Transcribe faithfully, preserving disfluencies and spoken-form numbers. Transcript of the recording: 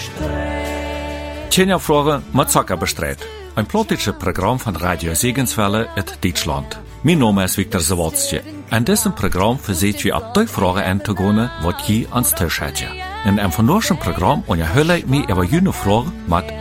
Tjenja Fragen mit Zucker bestrijd. Ein politisches Programm von Radio Segenswelle in Deutschland. Mein Name ist Viktor Zawodski. In diesem Programm versucht wir ab die Fragen anzugehen, was je ans Tisch hat. In einem von diesem Programm unterhalte ich mich über jene Fragen mit